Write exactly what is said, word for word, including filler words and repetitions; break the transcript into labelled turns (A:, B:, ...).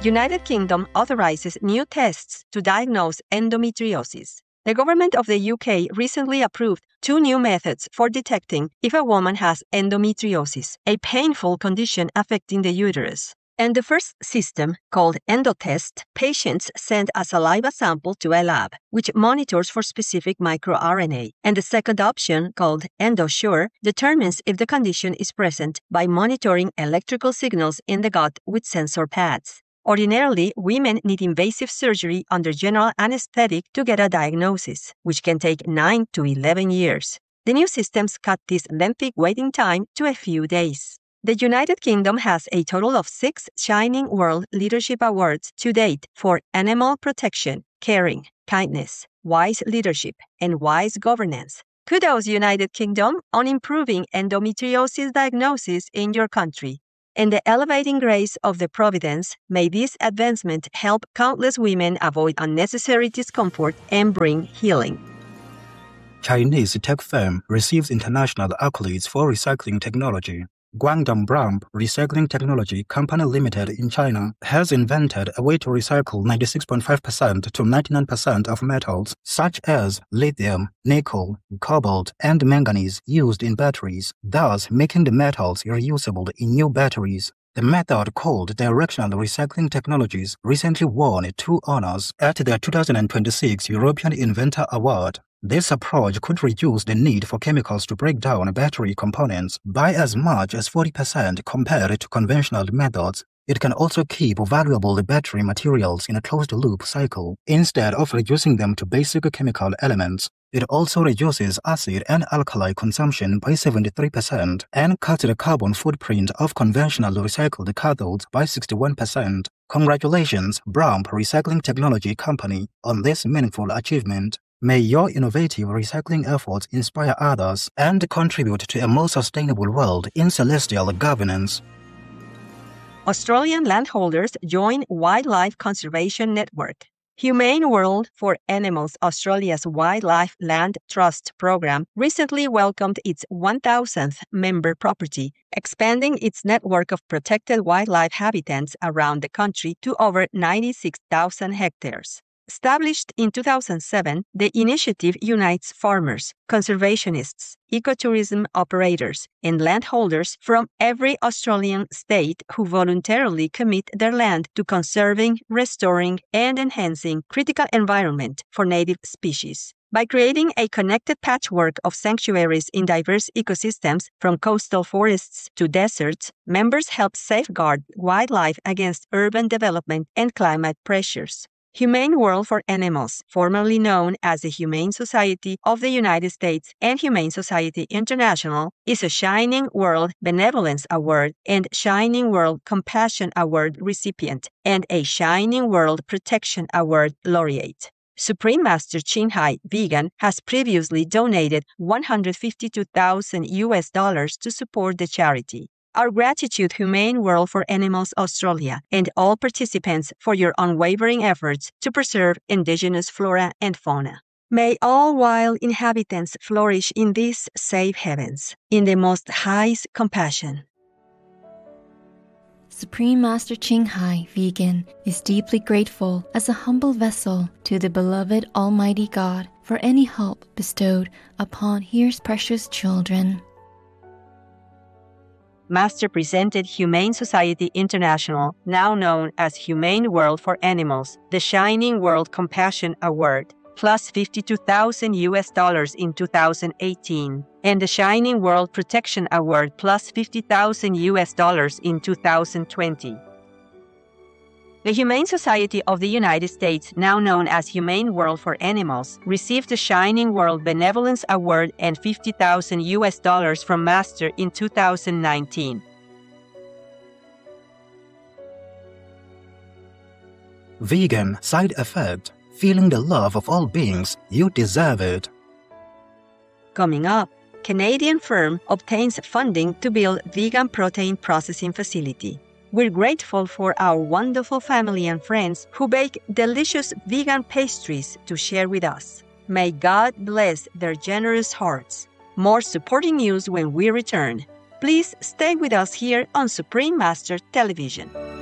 A: United Kingdom authorizes new tests to diagnose endometriosis. The government of the U K recently approved two new methods for detecting if a woman has endometriosis, a painful condition affecting the uterus. And the first system, called EndoTest, patients send a saliva sample to a lab, which monitors for specific microRNA. And the second option, called EndoSure, determines if the condition is present by monitoring electrical signals in the gut with sensor pads. Ordinarily, women need invasive surgery under general anesthetic to get a diagnosis, which can take nine to eleven years. The new systems cut this lengthy waiting time to a few days. The United Kingdom has a total of six Shining World Leadership Awards to date for animal protection, caring, kindness, wise leadership, and wise governance. Kudos, United Kingdom, on improving endometriosis diagnosis in your country. In the elevating grace of the Providence, may this advancement help countless women avoid unnecessary discomfort and bring healing.
B: Chinese tech firm receives international accolades for recycling technology. Guangdong Brump Recycling Technology Company Limited in China has invented a way to recycle ninety-six point five percent to ninety-nine percent of metals such as lithium, nickel, cobalt, and manganese used in batteries, thus making the metals reusable in new batteries. The method, called Directional Recycling Technologies, recently won two honors at the two thousand twenty-six European Inventor Award. This approach could reduce the need for chemicals to break down battery components by as much as forty percent compared to conventional methods. It can also keep valuable battery materials in a closed-loop cycle, instead of reducing them to basic chemical elements. It also reduces acid and alkali consumption by seventy-three percent and cuts the carbon footprint of conventional recycled cathodes by sixty-one percent. Congratulations, Brump Recycling Technology Company, on this meaningful achievement. May your innovative recycling efforts inspire others and contribute to a more sustainable world in celestial governance.
A: Australian landholders join Wildlife Conservation Network. Humane World for Animals Australia's Wildlife Land Trust program recently welcomed its one thousandth member property, expanding its network of protected wildlife habitats around the country to over ninety-six thousand hectares. Established in two thousand seven, the initiative unites farmers, conservationists, ecotourism operators, and landholders from every Australian state who voluntarily commit their land to conserving, restoring, and enhancing critical environment for native species. By creating a connected patchwork of sanctuaries in diverse ecosystems, from coastal forests to deserts, members help safeguard wildlife against urban development and climate pressures. Humane World for Animals, formerly known as the Humane Society of the United States and Humane Society International, is a Shining World Benevolence Award and Shining World Compassion Award recipient and a Shining World Protection Award laureate. Supreme Master Ching Hai Vegan has previously donated one hundred fifty-two thousand U S dollars to support the charity. Our gratitude, Humane World for Animals Australia, and all participants for your unwavering efforts to preserve indigenous flora and fauna. May all wild inhabitants flourish in these safe heavens, in the Most High's compassion.
C: Supreme Master Ching Hai Vegan is deeply grateful as a humble vessel to the beloved Almighty God for any help bestowed upon His precious children.
A: Master presented Humane Society International, now known as Humane World for Animals, the Shining World Compassion Award, plus fifty-two thousand U S dollars in two thousand eighteen, and the Shining World Protection Award, plus fifty thousand U S dollars in two thousand twenty. The Humane Society of the United States, now known as Humane World for Animals, received the Shining World Benevolence Award and fifty thousand U S dollars from Master in two thousand nineteen.
B: Vegan side effect: feeling the love of all beings, you deserve it.
A: Coming up, Canadian firm obtains funding to build vegan protein processing facility. We're grateful for our wonderful family and friends who bake delicious vegan pastries to share with us. May God bless their generous hearts. More supporting news when we return. Please stay with us here on Supreme Master Television.